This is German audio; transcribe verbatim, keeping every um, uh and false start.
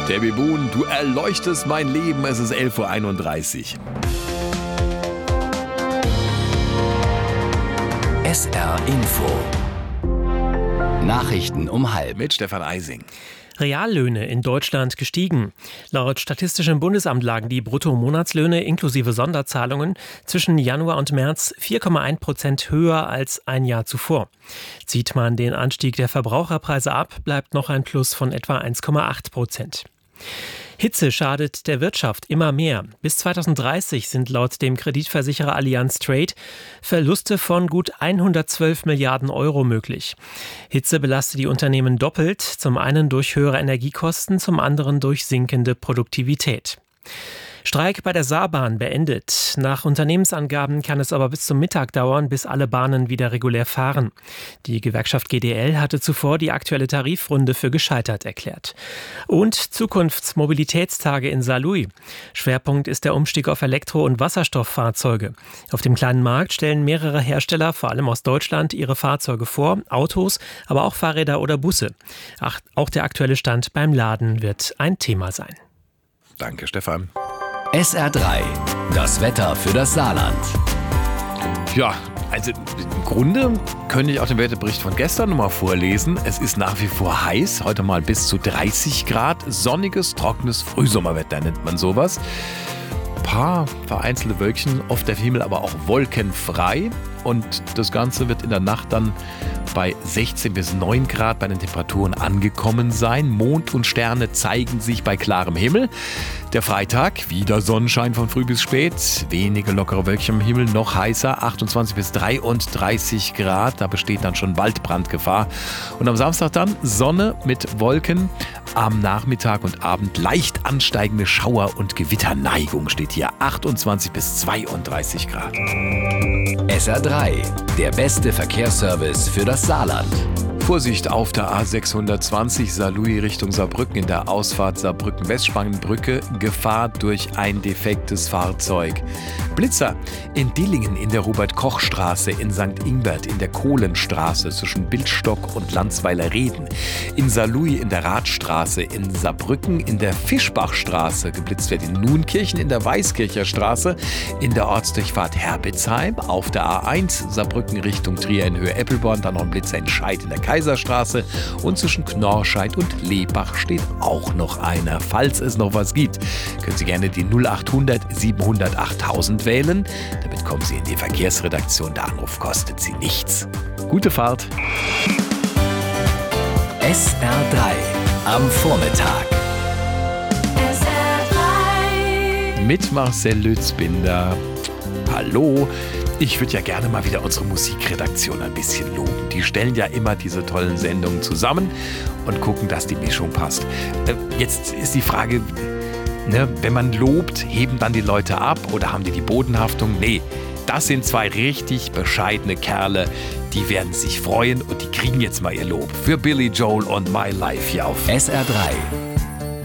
Debbie Boone, du erleuchtest mein Leben. Es ist elf Uhr einunddreißig. S R Info. Nachrichten um halb. Mit Stefan Eising. Reallöhne in Deutschland gestiegen. Laut Statistischem Bundesamt lagen die Bruttomonatslöhne inklusive Sonderzahlungen zwischen Januar und März vier Komma eins Prozent höher als ein Jahr zuvor. Zieht man den Anstieg der Verbraucherpreise ab, bleibt noch ein Plus von etwa eins Komma acht Prozent. Hitze schadet der Wirtschaft immer mehr. Bis zweitausenddreißig sind laut dem Kreditversicherer Allianz Trade Verluste von gut hundertzwölf Milliarden Euro möglich. Hitze belastet die Unternehmen doppelt, zum einen durch höhere Energiekosten, zum anderen durch sinkende Produktivität. Streik bei der Saarbahn beendet. Nach Unternehmensangaben kann es aber bis zum Mittag dauern, bis alle Bahnen wieder regulär fahren. Die Gewerkschaft G D L hatte zuvor die aktuelle Tarifrunde für gescheitert erklärt. Und Zukunftsmobilitätstage in Saarlouis. Schwerpunkt ist der Umstieg auf Elektro- und Wasserstofffahrzeuge. Auf dem kleinen Markt stellen mehrere Hersteller, vor allem aus Deutschland, ihre Fahrzeuge vor, Autos, aber auch Fahrräder oder Busse. Ach, auch der aktuelle Stand beim Laden wird ein Thema sein. Danke, Stefan. S R drei. Das Wetter für das Saarland. Ja, also im Grunde könnte ich auch den Wetterbericht von gestern nochmal vorlesen. Es ist nach wie vor heiß, heute mal bis zu dreißig Grad. Sonniges, trockenes Frühsommerwetter nennt man sowas. Ein paar vereinzelte Wölkchen, oft der Himmel aber auch wolkenfrei. Und das Ganze wird in der Nacht dann bei sechzehn bis neun Grad bei den Temperaturen angekommen sein. Mond und Sterne zeigen sich bei klarem Himmel. Der Freitag, wieder Sonnenschein von früh bis spät. Wenige lockere Wölkchen im Himmel, noch heißer, achtundzwanzig bis dreiunddreißig Grad. Da besteht dann schon Waldbrandgefahr. Und am Samstag dann Sonne mit Wolken. Am Nachmittag und Abend leicht ansteigende Schauer- und Gewitterneigung steht hier. achtundzwanzig bis zweiunddreißig Grad. S R drei. Der beste Verkehrsservice für das Saarland. Vorsicht auf der A sechshundertzwanzig Saarlouis Richtung Saarbrücken in der Ausfahrt Saarbrücken-Westspangenbrücke. Gefahr durch ein defektes Fahrzeug. Blitzer in Dillingen in der Robert-Koch-Straße, in Sankt Ingbert in der Kohlenstraße zwischen Bildstock und Landsweiler-Reden. In Saarlouis in der Radstraße, in Saarbrücken in der Fischbachstraße. Geblitzt wird in Nuenkirchen in der Weißkircher Straße. In der Ortsdurchfahrt Herbitzheim auf der A eins Saarbrücken Richtung Trier in Höhe Eppelborn. Dann noch ein Blitzer in Scheid in der Kaiserstraße und zwischen Knorrscheid und Lebach steht auch noch einer. Falls es noch was gibt, können Sie gerne die null achthundert siebenhundert achttausend wählen. Damit kommen Sie in die Verkehrsredaktion. Der Anruf kostet Sie nichts. Gute Fahrt. S R drei am Vormittag. S R drei. Mit Marcel Lützbinder. Hallo. Ich würde ja gerne mal wieder unsere Musikredaktion ein bisschen loben. Die stellen ja immer diese tollen Sendungen zusammen und gucken, dass die Mischung passt. Jetzt ist die Frage, ne, wenn man lobt, heben dann die Leute ab oder haben die die Bodenhaftung? Nee, das sind zwei richtig bescheidene Kerle. Die werden sich freuen und die kriegen jetzt mal ihr Lob für Billy Joel und My Life hier auf S R drei.